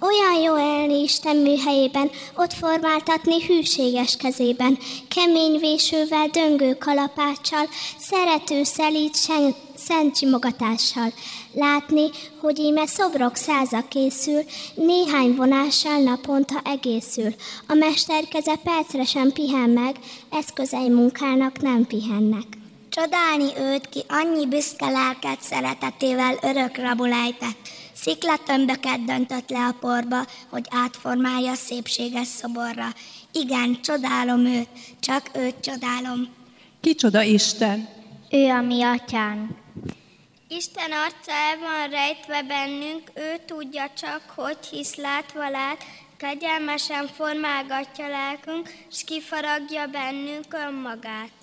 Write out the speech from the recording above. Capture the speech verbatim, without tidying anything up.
Olyan jó élni Isten műhelyében, ott formáltatni hűséges kezében, kemény vésővel, döngő kalapáccsal, szerető szelíd sen, szent simogatással. Látni, hogy íme szobrok száza készül, néhány vonással naponta egészül. A mester keze percre sem pihen meg, eszközei munkának nem pihennek. Csodálni őt, ki annyi büszke lelket szeretetével örök rabul ejtett. Sziklatömböket döntött le a porba, hogy átformálja szépséges szoborra. Igen, csodálom őt, csak őt csodálom. Kicsoda Isten? Ő a mi atyánk. Isten arca el van rejtve bennünk, ő tudja csak, hogy hisz látva lát, kegyelmesen formálgatja lelkünk, s kifaragja bennünk önmagát.